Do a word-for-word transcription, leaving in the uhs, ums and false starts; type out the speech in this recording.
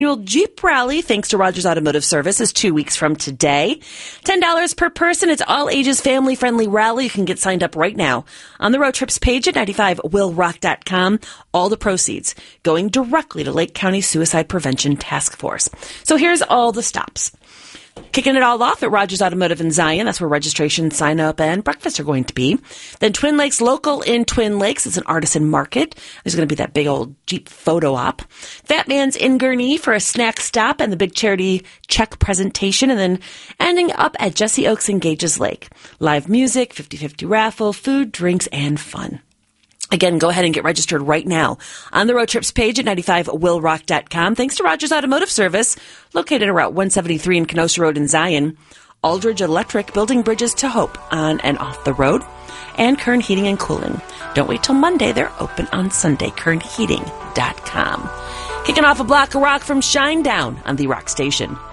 Annual Jeep Rally, thanks to Rogers Automotive Service, is two weeks from today. ten dollars per person. It's all ages, family-friendly rally. You can get signed up right now on the road trips page at ninety-five will rock dot com. All the proceeds going directly to Lake County Suicide Prevention Task Force. So here's all the stops. Kicking it all off at Rogers Automotive in Zion. That's where registration, sign-up, and breakfast are going to be. Then Twin Lakes Local in Twin Lakes. It's an artisan market. There's going to be that big old Jeep photo op. Fat Man's in Gurnee for a snack stop and the big charity check presentation. And then ending up at Jesse Oaks and Gages Lake. Live music, fifty-fifty raffle, food, drinks, and fun. Again, go ahead and get registered right now on the road trips page at ninety-five will rock dot com. Thanks to Rogers Automotive Service, located around one seventy-three in Kenosha Road in Zion. Aldridge Electric, building bridges to hope on and off the road. And Kern Heating and Cooling. Don't wait till Monday. They're open on Sunday. kern heating dot com. Kicking off a block of rock from Shinedown on the Rock Station.